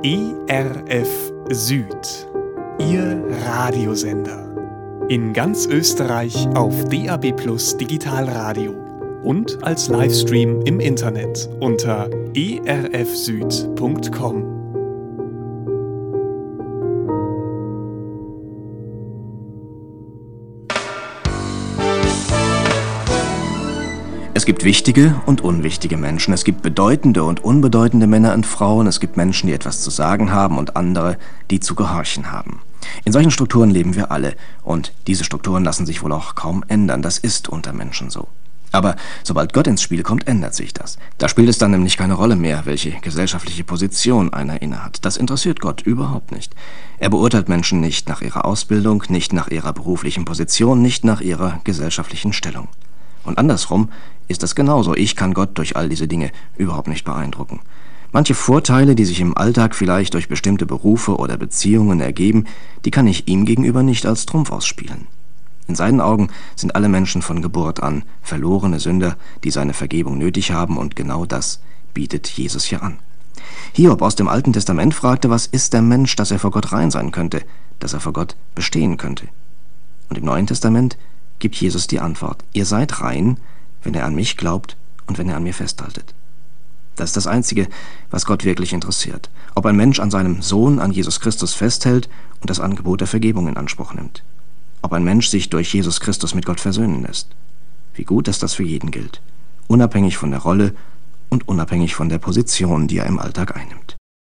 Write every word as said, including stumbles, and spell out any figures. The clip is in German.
E R F Süd, Ihr Radiosender. In ganz Österreich auf D A B Plus Digitalradio und als Livestream im Internet unter e r f süd punkt com. Es gibt wichtige und unwichtige Menschen. Es gibt bedeutende und unbedeutende Männer und Frauen. Es gibt Menschen, die etwas zu sagen haben und andere, die zu gehorchen haben. In solchen Strukturen leben wir alle. Und diese Strukturen lassen sich wohl auch kaum ändern. Das ist unter Menschen so. Aber sobald Gott ins Spiel kommt, ändert sich das. Da spielt es dann nämlich keine Rolle mehr, welche gesellschaftliche Position einer innehat. Das interessiert Gott überhaupt nicht. Er beurteilt Menschen nicht nach ihrer Ausbildung, nicht nach ihrer beruflichen Position, nicht nach ihrer gesellschaftlichen Stellung. Und andersrum ist das genauso. Ich kann Gott durch all diese Dinge überhaupt nicht beeindrucken. Manche Vorteile, die sich im Alltag vielleicht durch bestimmte Berufe oder Beziehungen ergeben, die kann ich ihm gegenüber nicht als Trumpf ausspielen. In seinen Augen sind alle Menschen von Geburt an verlorene Sünder, die seine Vergebung nötig haben, und genau das bietet Jesus hier an. Hiob aus dem Alten Testament fragte, was ist der Mensch, dass er vor Gott rein sein könnte, dass er vor Gott bestehen könnte? Und im Neuen Testament gibt Jesus die Antwort: Ihr seid rein, wenn ihr an mich glaubt und wenn ihr an mir festhaltet. Das ist das Einzige, was Gott wirklich interessiert. Ob ein Mensch an seinem Sohn, an Jesus Christus festhält und das Angebot der Vergebung in Anspruch nimmt. Ob ein Mensch sich durch Jesus Christus mit Gott versöhnen lässt. Wie gut, dass das für jeden gilt. Unabhängig von der Rolle und unabhängig von der Position, die er im Alltag einnimmt.